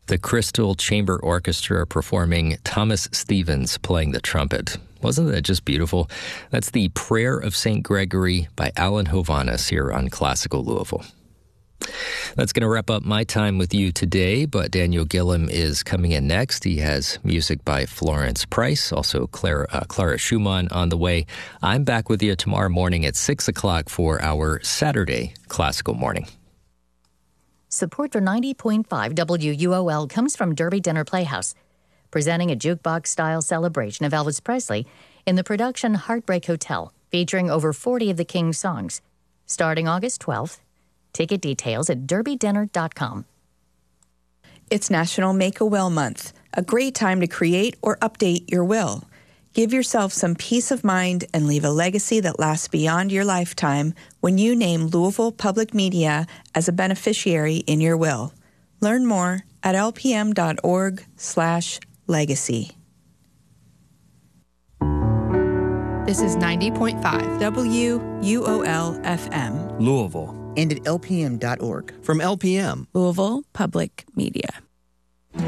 the Crystal Chamber Orchestra performing Thomas Stevens playing the trumpet. Wasn't that just beautiful? That's the Prayer of St. Gregory by Alan Hovhaness here on Classical Louisville. That's going to wrap up my time with you today, but Daniel Gillum is coming in next. He has music by Florence Price, also Clara Schumann on the way. I'm back with you tomorrow morning at 6 o'clock for our Saturday Classical Morning. Support for 90.5 WUOL comes from Derby Dinner Playhouse, presenting a jukebox-style celebration of Elvis Presley in the production Heartbreak Hotel, featuring over 40 of the King's songs, starting August 12th. Ticket details at derbydinner.com. It's National Make-A-Will Month, a great time to create or update your will. Give yourself some peace of mind and leave a legacy that lasts beyond your lifetime when you name Louisville Public Media as a beneficiary in your will. Learn more at lpm.org/legacy. This is 90.5 WUOL-FM. Louisville. And at lpm.org. From LPM. Louisville Public Media.